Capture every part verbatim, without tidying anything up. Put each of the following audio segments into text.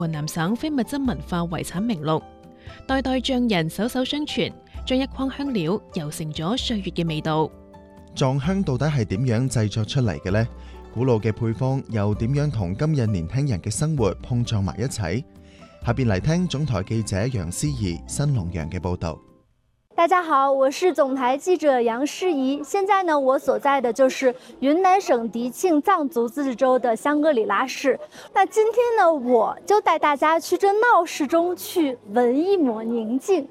雲南省非物質文化遺產名錄，代代匠人手手相傳，將一筐香料揉成咗歲月嘅味道。 藏香到底係點樣製作出嚟嘅呢？古老嘅配方又點樣同今日年輕人嘅生活碰撞埋一齊？下邊嚟聽總台記者楊思怡、新龍陽嘅報道。 大家好，我是總台記者楊詩怡。現在呢，我所在的就是雲南省迪慶藏族自治州的香格里拉市。那今天呢，我就帶大家去這鬧市中去聞一抹寧靜。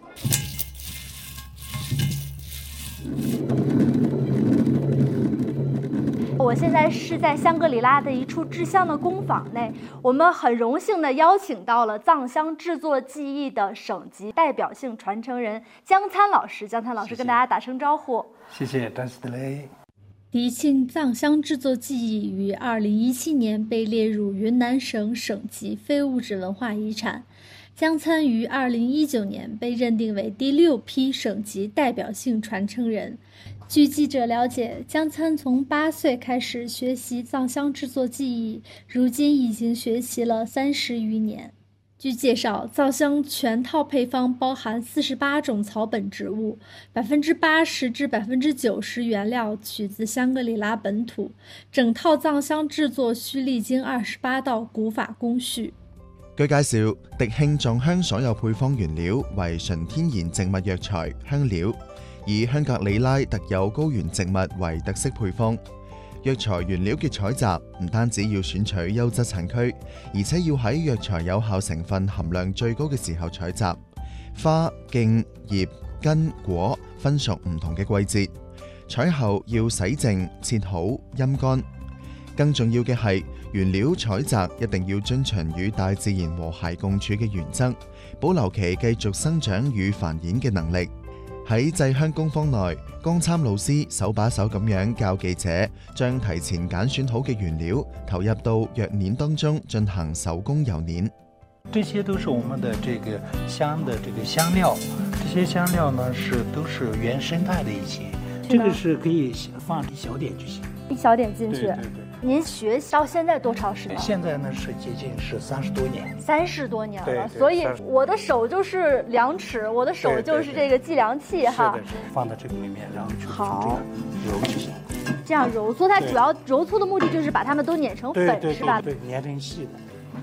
我現在是在香格里拉的一處製香的工坊內，我們很榮幸地邀請到了藏香製作技藝的省級代表性傳承人江參老師。江參老師跟大家打聲招呼。 謝謝，丹斯德雷。 迪慶藏香製作技藝於二零一七年被列入雲南省省級非物質文化遺產。江參於二零一九年被認定為第六批省級代表性傳承人。據記者了解，江參從八歲開始學習藏香製作技藝，如今已經學習了三十餘年。據介紹，藏香全套配方包含四十八種草本植物，百分之八十至百分之九十原料取自香格里拉本土。整套藏香製作需歷經二十八道古法工序。 據介紹，迪慶藏香所有配方原料為純天然植物藥材香料，以香格里拉特有高原植物為特色配方。藥材原料嘅採集唔單止要選取優質產區，而且要喺藥材有效成分含量最高嘅時候採集。花、莖、葉、根、果分屬唔同嘅季節，採後要洗淨、切好、陰乾。更重要嘅係，原料採集一定要遵循與大自然和諧共處嘅原則，保留其繼續生長與繁衍嘅能力。喺製香工坊內，江參老師手把手咁樣教記者將提前揀選好嘅原料投入到藥碾當中進行手工揉碾。 這些都是我們的這個香的這個香料，這些香料呢是都是原生態的一些，這個是可以放一小點就行， 一小點進去。 對對對。 您學到現在多長時間？ 現在呢是接近是三十多年， 三十多年了。 對對， 所以我的手就是量尺，我的手就是這個計量器哈。 是的，放到這個裏面，然後去好揉就行。 這樣揉搓，它主要揉搓的目的就是把它們都碾成粉， 對對對對， 是吧？ 對，碾成細的。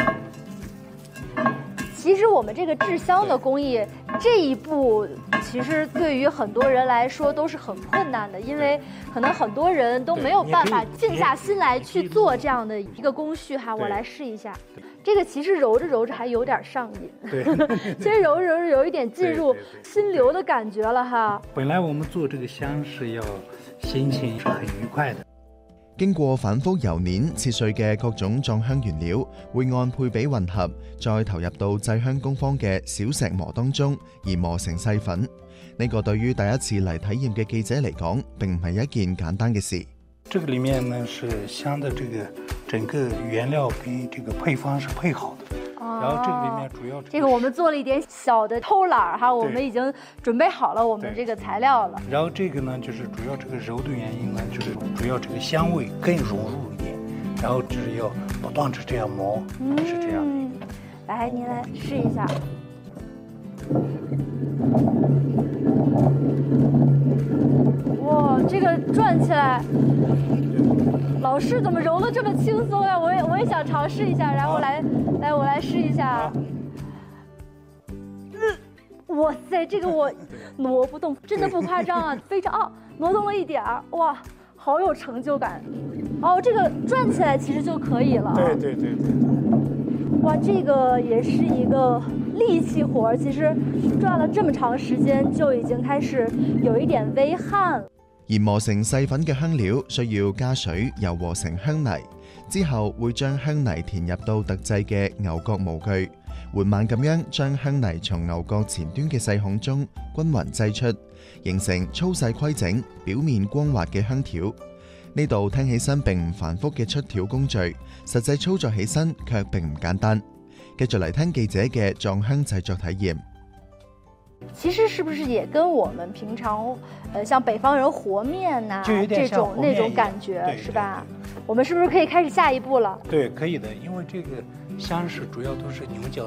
其實我們這個製香的工藝這一步，其實對於很多人來說都是很困難的，因為可能很多人都沒有辦法靜下心來去做這樣的一個工序哈。我來試一下，這個其實揉着揉着還有點上癮， 對， 其實揉着揉着有一點進入心流的感覺了哈。 本來我們做這個香是要心情是很愉快的。 經過反覆揉捻切碎嘅各種藏香原料，會按配比混合，再投入到製香工坊嘅小石磨當中，而磨成細粉。呢、這個對於第一次嚟體驗嘅記者嚟講，並唔係一件簡單嘅事。 這個裏面呢是香的這個整個原料跟這個配方是配好的。然後這個裡面主要這個我們做了一點小的偷懶哈，我們已經準備好了我們這個材料了。 然後這個呢，就是主要這個揉的原因呢，就是主要這個香味更融入一點，然後只要不斷地這樣磨，嗯、是這樣的。 來，您來試一下。哇，這個轉起來。老師怎麼揉得這麼輕鬆呀？我也我也想嘗試一下，然後來來我來試一下。嗯，哇塞，這個我挪不動，真的不誇張啊，非常哦，挪動了一點兒，哇，好有成就感。哦，這個轉起來其實就可以了。 對對對對。 哇，這個也是一個力氣活，其實轉了這麼長時間，就已經開始有一點微汗了。 研磨成細粉嘅香料需要加水揉和成香泥，之後會將香泥填入到特製嘅牛角模具，緩慢咁樣將香泥從牛角前端嘅細孔中均勻擠出，形成粗細規整、表面光滑嘅香條。呢度聽起身並唔繁複嘅出條工序，實際操作起身卻並唔簡單。繼續嚟聽記者嘅藏香製作體驗。 其實是不是也跟我們平常，呃，像北方人和麵呐、啊，這種那種感覺，是吧？我們是不是可以開始下一步了？ 對，可以的，因為這個香是主要都是牛角